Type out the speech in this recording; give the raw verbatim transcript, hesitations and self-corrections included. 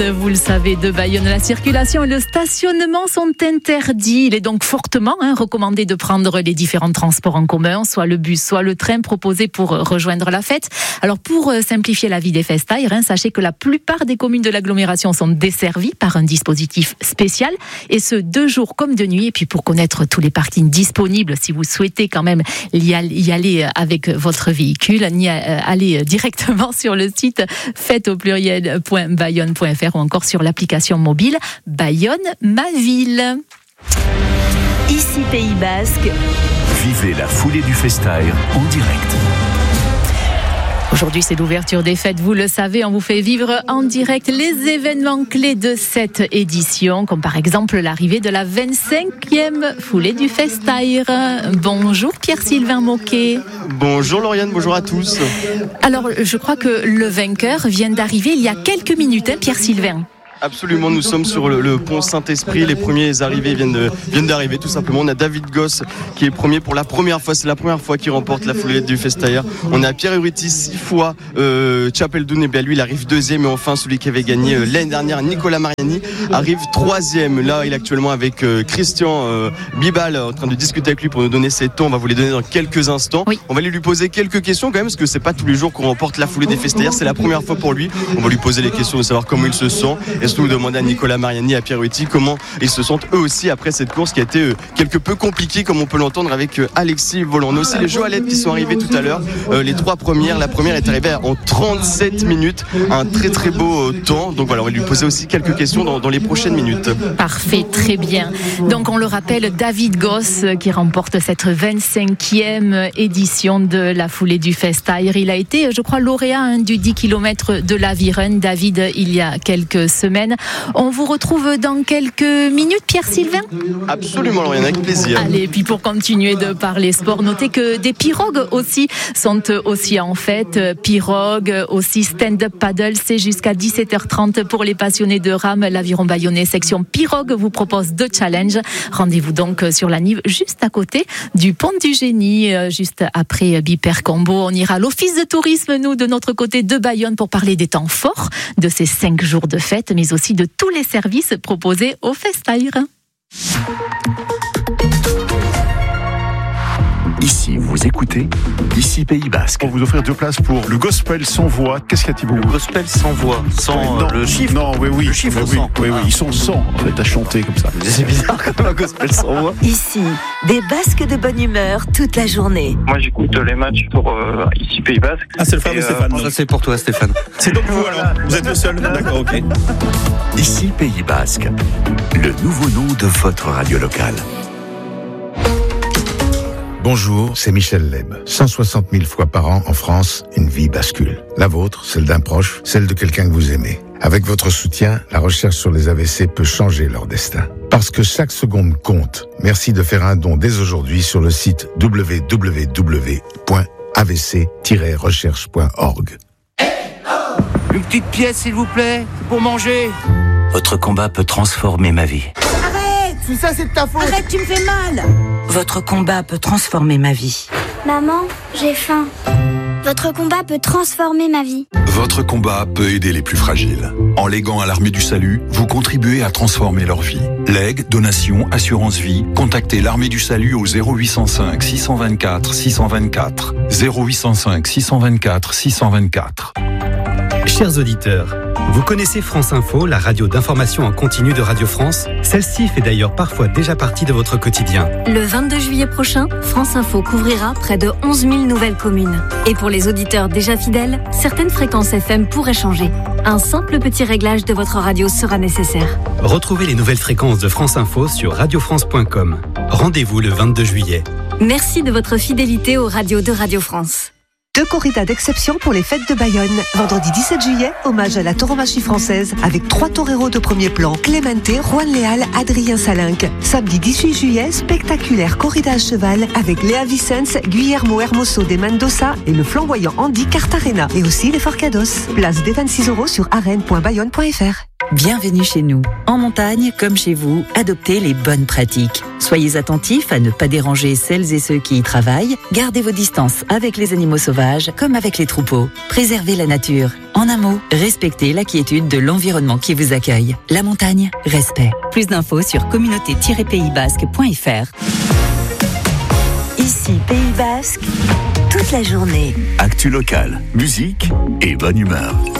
vous le savez, de Bayonne, la circulation et le stationnement sont interdits. Il est donc fortement hein, recommandé de prendre les différents transports en commun, soit le bus, soit le train proposé pour rejoindre la fête. Alors pour simplifier la vie des festaires, hein, sachez que la plupart des communes de l'agglomération sont desservies par un dispositif spécial, et ce de jour comme de nuit. Et puis pour connaître tous les parkings disponibles, si vous souhaitez quand même y aller avec votre véhicule, y aller directement sur le site fête au pluriel point bayonne point f r ou encore sur l'application mobile Bayonne ma ville. Ici Pays Basque. Vivez la foulée du Festaire en direct. Aujourd'hui, c'est l'ouverture des fêtes, vous le savez, on vous fait vivre en direct les événements clés de cette édition, comme par exemple l'arrivée de la vingt-cinquième foulée du Festaire. Bonjour Pierre-Sylvain Moquet. Bonjour Lauriane, bonjour à tous. Alors, je crois que le vainqueur vient d'arriver il y a quelques minutes, hein, Pierre-Sylvain. Absolument, nous sommes sur le, le pont Saint-Esprit. Les premiers arrivés viennent, de, viennent d'arriver, tout simplement. On a David Goss qui est premier pour la première fois. C'est la première fois qu'il remporte la foulée du Festaire. On a Pierre Uriti six fois. Euh, Chapeldoun, et bien lui, il arrive deuxième. Et enfin, celui qui avait gagné euh, l'année dernière, Nicolas Mariani, arrive troisième. Là, il est actuellement avec euh, Christian euh, Bibal en train de discuter avec lui pour nous donner ses tons. On va vous les donner dans quelques instants. Oui. On va aller lui poser quelques questions quand même, parce que c'est pas tous les jours qu'on remporte la foulée des Festaires. C'est la première fois pour lui. On va lui poser les questions de savoir comment il se sent. Et nous demander à Nicolas Mariani et à Pierre Uriti comment ils se sentent eux aussi après cette course qui a été quelque peu compliquée, comme on peut l'entendre avec Alexis Volant. On a aussi les Joalettes qui sont arrivés tout à l'heure, euh, les trois premières. La première est arrivée en trente-sept minutes, un très très beau temps. Donc voilà, on va lui poser aussi quelques questions dans, dans les prochaines minutes. Parfait, très bien. Donc on le rappelle, David Goss qui remporte cette vingt-cinquième édition de la foulée du Festaire. Il a été, je crois, lauréat hein, du dix kilomètres de la Virun, David, il y a quelques semaines. On vous retrouve dans quelques minutes, Pierre-Sylvain ? Absolument, Lauriane, avec plaisir. Allez, et puis pour continuer de parler sport, notez que des pirogues aussi sont aussi en fête. Pirogues, aussi stand-up paddle, c'est jusqu'à dix-sept heures trente pour les passionnés de rame. L'Aviron Bayonnais section pirogue vous propose deux challenges. Rendez-vous donc sur la Nive, juste à côté du pont du Génie, juste après Biper Combo. On ira à l'office de tourisme, nous, de notre côté de Bayonne, pour parler des temps forts de ces cinq jours de fête, mais aussi de tous les services proposés au Festaire. Ici, vous écoutez Ici Pays Basque. On vous offrir deux places pour le gospel sans voix. Qu'est-ce qu'il y a, Thibaut ? Le gospel sans voix, sans non, euh, le chiffre. Non, oui, oui. Le chiffre oui, sans. Oui, oui, oui, ils sont cent en fait à chanter comme ça. C'est bizarre comme un gospel sans voix. Ici, des Basques de bonne humeur toute la journée. Moi, j'écoute les matchs pour euh, Ici Pays Basque. Ah, c'est le frère de Stéphane. Ça, c'est pour toi, Stéphane. C'est donc vous alors. Vous êtes le seul. D'accord, ok. Ici Pays Basque, le nouveau nom de votre radio locale. Bonjour, c'est Michel Leb. cent soixante mille fois par an en France, une vie bascule. La vôtre, celle d'un proche, celle de quelqu'un que vous aimez. Avec votre soutien, la recherche sur les A V C peut changer leur destin. Parce que chaque seconde compte, merci de faire un don dès aujourd'hui sur le site w w w point a v c tiret recherche point org. Une petite pièce, s'il vous plaît, pour manger. Votre combat peut transformer ma vie. Tout ça, c'est de ta faute. Arrête, tu me fais mal. Votre combat peut transformer ma vie. Maman, j'ai faim. Votre combat peut transformer ma vie. Votre combat peut aider les plus fragiles. En léguant à l'Armée du Salut, vous contribuez à transformer leur vie. Legs, donations, assurance vie, contactez l'Armée du Salut au zéro huit cent cinq six cent vingt-quatre six cent vingt-quatre. zéro huit cent cinq six cent vingt-quatre six cent vingt-quatre. Chers auditeurs, vous connaissez France Info, la radio d'information en continu de Radio France ? Celle-ci fait d'ailleurs parfois déjà partie de votre quotidien. Le vingt-deux juillet prochain, France Info couvrira près de onze mille nouvelles communes. Et pour les auditeurs déjà fidèles, certaines fréquences F M pourraient changer. Un simple petit réglage de votre radio sera nécessaire. Retrouvez les nouvelles fréquences de France Info sur radio france point com. Rendez-vous le vingt-deux juillet. Merci de votre fidélité aux radios de Radio France. Deux corridas d'exception pour les fêtes de Bayonne. Vendredi dix-sept juillet, hommage à la tauromachie française avec trois toreros de premier plan, Clemente, Juan Leal, Adrien Salinck. Samedi dix-huit juillet, spectaculaire corrida à cheval avec Léa Vicens, Guillermo Hermoso de Mendoza et le flamboyant Andy Cartarena. Et aussi les Forcados. Place des vingt-six euros sur arène point bayonne point f r. Bienvenue chez nous. En montagne, comme chez vous, adoptez les bonnes pratiques. Soyez attentifs à ne pas déranger celles et ceux qui y travaillent. Gardez vos distances avec les animaux sauvages comme avec les troupeaux. Préservez la nature. En un mot, respectez la quiétude de l'environnement qui vous accueille. La montagne, respect. Plus d'infos sur communauté tiret pays basque point f r. Ici Pays Basque, toute la journée. Actu locale, musique et bonne humeur.